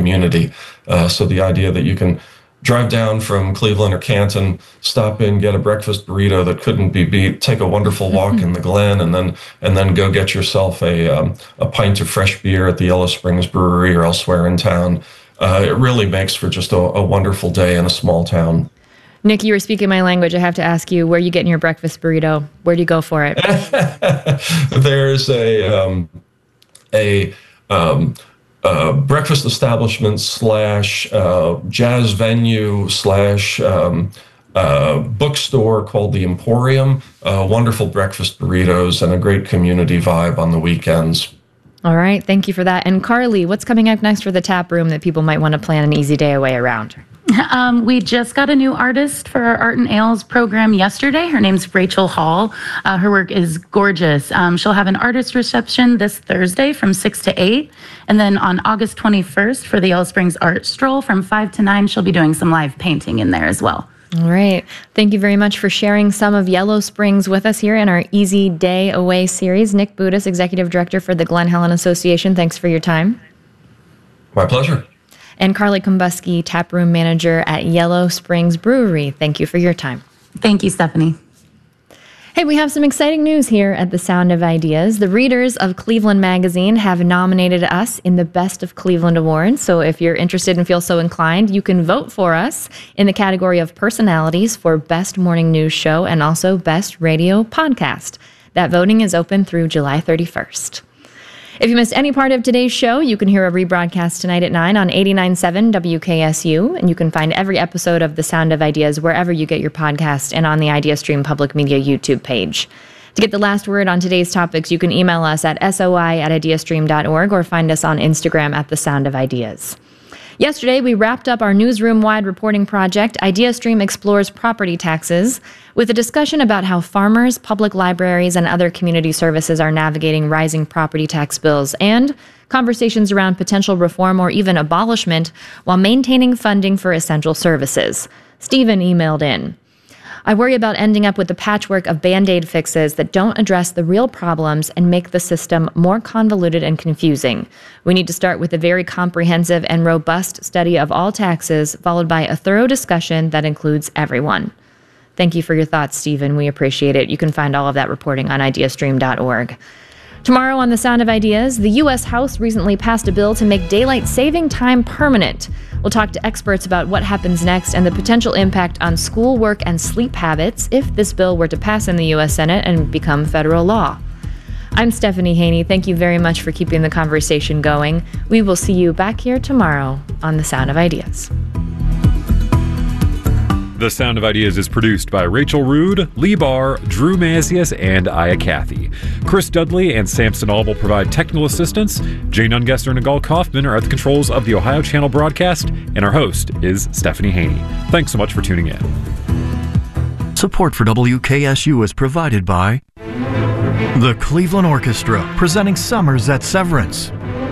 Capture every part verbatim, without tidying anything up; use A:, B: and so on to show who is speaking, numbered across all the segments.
A: community. Uh, so the idea that you can drive down from Cleveland or Canton, stop in, get a breakfast burrito that couldn't be beat, take a wonderful walk in the Glen, and then and then go get yourself a um, a pint of fresh beer at the Yellow Springs Brewery or elsewhere in town. Uh, it really makes for just a, a wonderful day in a small town.
B: Nick, you were speaking my language. I have to ask you, where are you getting your breakfast burrito? Where do you go for it?
A: There's a um, a um, uh, breakfast establishment slash uh, jazz venue slash um, uh, bookstore called the Emporium. Uh, wonderful breakfast burritos and a great community vibe on the weekends.
B: All right, thank you for that. And Carly, what's coming up next for the tap room that people might want to plan an easy day away around?
C: Um, we just got a new artist for our Art and Ales program yesterday. Her name's Rachel Hall. Uh, her work is gorgeous. Um, she'll have an artist reception this Thursday from six to eight. And then on August twenty-first for the Yellow Springs Art Stroll from five to nine, she'll be doing some live painting in there as well.
B: All right. Thank you very much for sharing some of Yellow Springs with us here in our Easy Day Away series. Nick Budis, Executive Director for the Glen Helen Association. Thanks for your time.
A: My pleasure.
B: And Carly Kumbuski, Taproom Manager at Yellow Springs Brewery. Thank you for your time.
C: Thank you, Stephanie.
B: Hey, we have some exciting news here at The Sound of Ideas. The readers of Cleveland Magazine have nominated us in the Best of Cleveland Awards. So if you're interested and feel so inclined, you can vote for us in the category of personalities for Best Morning News Show and also Best Radio Podcast. That voting is open through July thirty-first. If you missed any part of today's show, you can hear a rebroadcast tonight at nine on eighty-nine point seven W K S U, and you can find every episode of The Sound of Ideas wherever you get your podcast and on the IdeaStream Public Media YouTube page. To get the last word on today's topics, you can email us at soi at ideastream dot org or find us on Instagram at The Sound of Ideas. Yesterday, we wrapped up our newsroom-wide reporting project, IdeaStream Explores Property Taxes, with a discussion about how farmers, public libraries, and other community services are navigating rising property tax bills, and conversations around potential reform or even abolishment while maintaining funding for essential services. Stephen emailed in. I worry about ending up with a patchwork of Band-Aid fixes that don't address the real problems and make the system more convoluted and confusing. We need to start with a very comprehensive and robust study of all taxes, followed by a thorough discussion that includes everyone. Thank you for your thoughts, Stephen. We appreciate it. You can find all of that reporting on ideastream dot org. Tomorrow on The Sound of Ideas, the U S House recently passed a bill to make daylight saving time permanent. We'll talk to experts about what happens next and the potential impact on school work and sleep habits if this bill were to pass in the U S Senate and become federal law. I'm Stephanie Haney. Thank you very much for keeping the conversation going. We will see you back here tomorrow on The Sound of Ideas.
D: The Sound of Ideas is produced by Rachel Rude, Lee Barr, Drew Mazius, and Aya Cathy. Chris Dudley and Samson Aul provide technical assistance. Jane Ungester and Nagal Kaufman are at the controls of the Ohio Channel broadcast, and our host is Stephanie Haney. Thanks so much for tuning in.
E: Support for W K S U is provided by the Cleveland Orchestra, presenting Summers at Severance.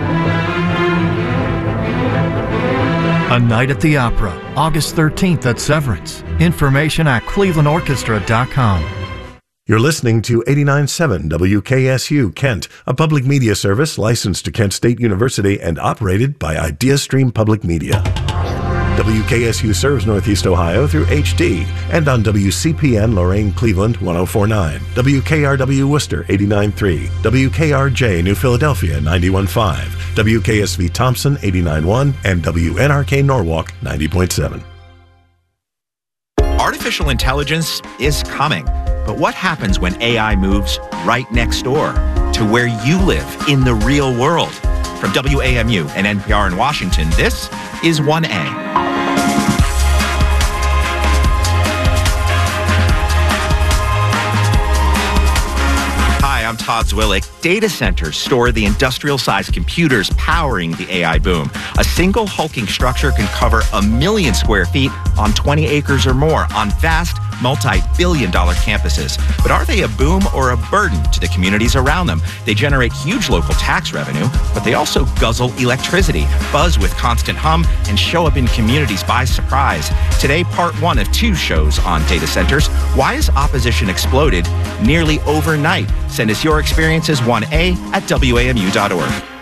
E: A Night at the Opera, August thirteenth at Severance. Information at cleveland orchestra dot com.
F: You're listening to eighty-nine point seven W K S U Kent, a public media service licensed to Kent State University and operated by IdeaStream Public Media. W K S U serves Northeast Ohio through H D and on W C P N Lorain Cleveland one oh four point nine, W K R W Worcester eighty-nine point three, W K R J New Philadelphia ninety-one point five, W K S V Thompson eighty-nine point one, and W N R K Norwalk ninety point seven.
G: Artificial intelligence is coming, but what happens when A I moves right next door to where you live in the real world? From W A M U and N P R in Washington, this is one A. I'm Todd Zwillick. Data centers store the industrial-sized computers powering the A I boom. A single hulking structure can cover a million square feet on twenty acres or more on vast, multi-billion dollar campuses. But are they a boom or a burden to the communities around them? They generate huge local tax revenue, but they also guzzle electricity, buzz with constant hum, and show up in communities by surprise. Today, part one of two shows on data centers. Why has opposition exploded nearly overnight? Send us your experiences one A at W A M U dot org.